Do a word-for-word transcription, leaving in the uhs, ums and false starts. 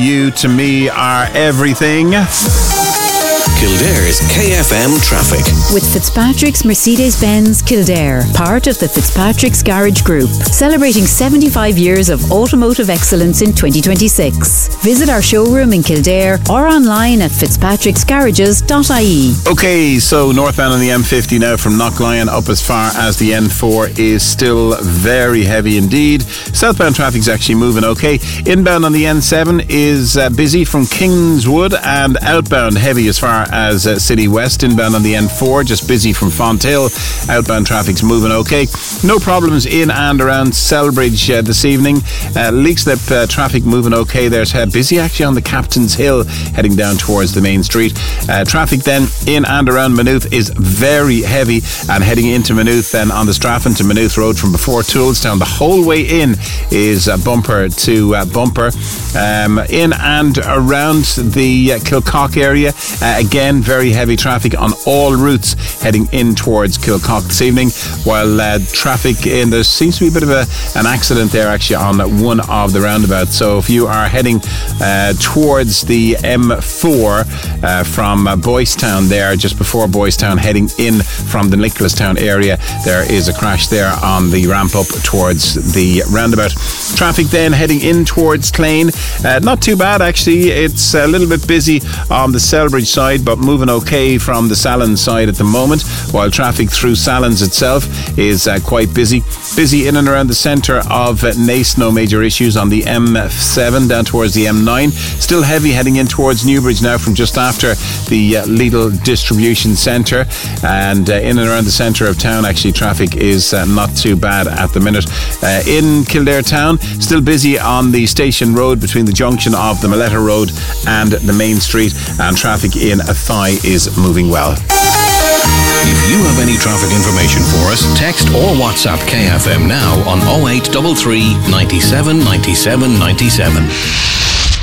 you to me are everything. Kildare's K F M traffic. With Fitzpatrick's Mercedes-Benz Kildare, part of the Fitzpatrick's Garage Group, celebrating seventy-five years of automotive excellence in twenty twenty-six. Visit our showroom in Kildare or online at fitzpatricks garages dot I E. Okay, so northbound on the M fifty now from Knocklyon up as far as the N four is still very heavy indeed. Southbound traffic's actually moving okay. Inbound on the N seven is uh, busy from Kingswood, and outbound heavy as far as uh, City West. Inbound on the N four just busy from Fonthill. Outbound traffic's moving okay. No problems in and around Selbridge uh, this evening. Uh, Leixlip uh, traffic moving okay. There's uh, busy actually on the Captain's Hill heading down towards the main street. Uh, traffic then in and around Maynooth is very heavy, and heading into Maynooth then on the Straffan to Maynooth Road from before Toolstown, the whole way in is uh, bumper to uh, bumper. Um, in and around the uh, Kilcock area, uh, again very heavy traffic on all routes heading in towards Kilcock this evening, while uh, traffic in, there seems to be a bit of a, an accident there actually on one of the roundabouts. So if you are heading uh, towards the M four uh, from uh, Boystown there, just before Boystown, heading in from the Nicholastown area, there is a crash there on the ramp up towards the roundabout. Traffic then heading in towards Clane, uh, not too bad actually. It's a little bit busy on the Selbridge side, but moving okay from the Salins side at the moment, while traffic through Salins itself is uh, quite busy. Busy in and around the centre of uh, Nace, no major issues on the M seven down towards the M nine. Still heavy heading in towards Newbridge now from just after the uh, Lidl distribution centre, and uh, in and around the centre of town actually traffic is uh, not too bad at the minute. Uh, in Kildare town, still busy on the Station Road between the junction of the Maletta Road and the main street, and traffic in Athy is moving well. If you have any traffic information for us, text or WhatsApp K F M now on oh eight three three, nine seven, nine seven, nine seven.